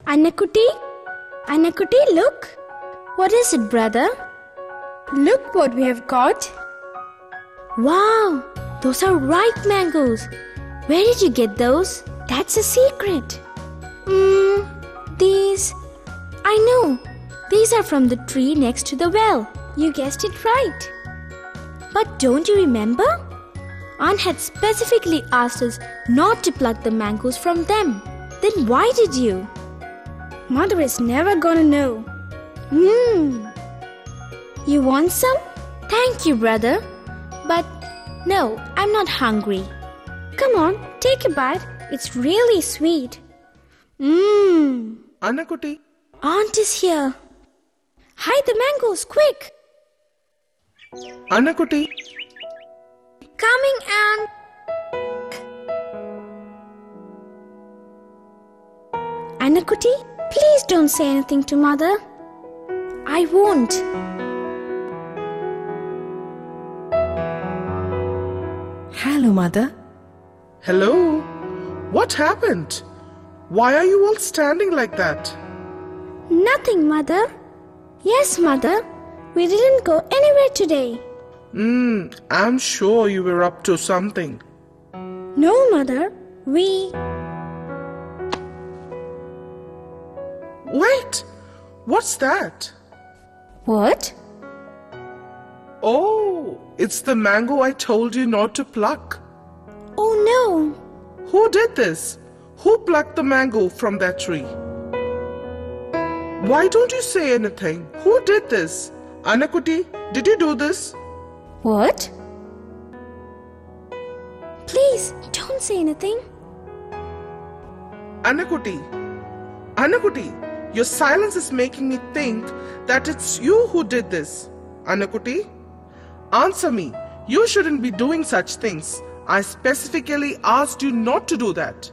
Annakutti? Annakutti, look! What is it, brother? Look what we have got. Wow! Those are ripe mangoes. Where did you get those? That's a secret. These... I know. These are from the tree next to the well. You guessed it right. But don't you remember? Aunt had specifically asked us not to pluck the mangoes from them. Then why did you? Mother is never gonna know. You want some? Thank you, brother. But no, I'm not hungry. Come on, take a bite. It's really sweet. Annakutti. Aunt is here. Hide the mangoes, quick. Annakutti. Coming, Aunt. Annakutti, please don't say anything to mother. I won't. Hello, mother. Hello. What happened? Why are you all standing like that? Nothing, mother. Yes, mother. We didn't go anywhere today. I'm sure you were up to something. No, mother. We... Wait! What's that? What? Oh, it's the mango I told you not to pluck. Oh no! Who did this? Who plucked the mango from that tree? Why don't you say anything? Who did this? Annakutti, did you do this? What? Please, don't say anything. Annakutti, your silence is making me think that it's you who did this. Annakutti, answer me. You shouldn't be doing such things. I specifically asked you not to do that.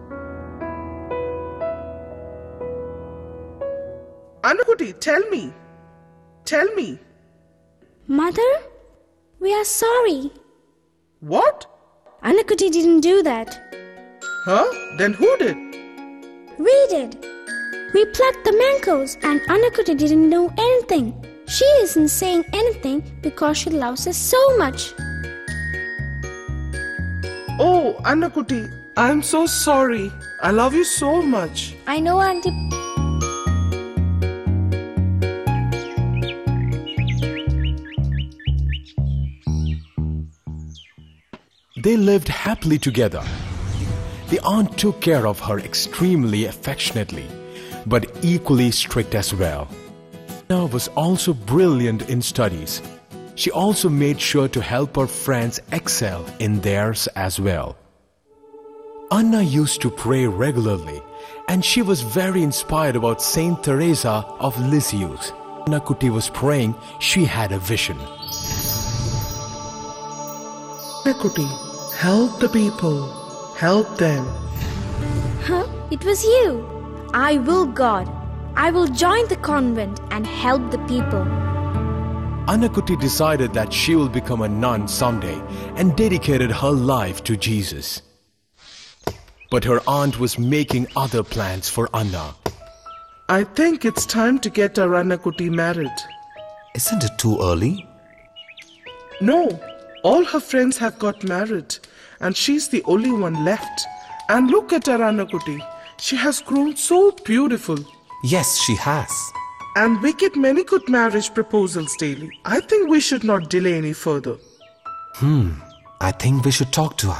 Annakutti, tell me. Tell me. Mother, we are sorry. What? Annakutti didn't do that. Huh? Then who did? We did. We plucked the mangoes and Annakutti didn't know anything. She isn't saying anything because she loves us so much. Oh, Annakutti, I'm so sorry. I love you so much. I know, Auntie. They lived happily together. The aunt took care of her extremely affectionately, but equally strict as well. Anna was also brilliant in studies. She also made sure to help her friends excel in theirs as well. Anna used to pray regularly, and she was very inspired about Saint Teresa of Lisieux. Annakutti was praying. She had a vision. Annakutti, help the people. Help them. Huh? It was you. I will, God. I will join the convent and help the people. Annakutti decided that she will become a nun someday and dedicated her life to Jesus. But her aunt was making other plans for Anna. I think it's time to get our Annakutti married. Isn't it too early? No, all her friends have got married and she's the only one left. And look at our Annakutti. She has grown so beautiful. Yes, she has. And we get many good marriage proposals daily. I think we should not delay any further. I think we should talk to her.